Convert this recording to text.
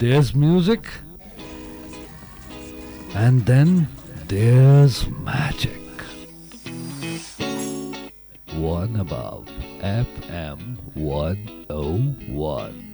There's music, and then there's magic. One above FM 101.